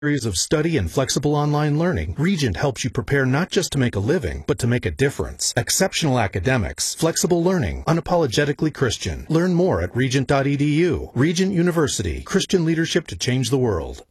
Series of study and flexible online learning, Regent helps you prepare not just to make a living, but to make a difference. Exceptional academics, flexible learning, unapologetically Christian. Learn more at regent.edu. Regent University, Christian leadership to change the world.